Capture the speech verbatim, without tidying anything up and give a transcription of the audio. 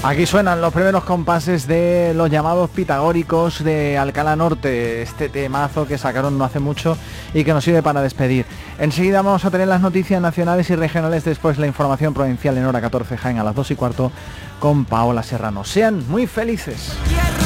Aquí suenan los primeros compases de los llamados pitagóricos de Alcalá Norte, este temazo que sacaron no hace mucho y que nos sirve para despedir. Enseguida vamos a tener las noticias nacionales y regionales, después la información provincial en hora catorce, Jaén a las dos y cuarto con Paola Serrano. Sean muy felices.